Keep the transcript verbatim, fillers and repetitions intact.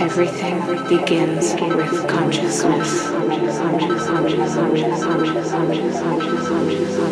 Everything begins with consciousness. Conscious, conscious, conscious, conscious, conscious, conscious, conscious, conscious, conscious.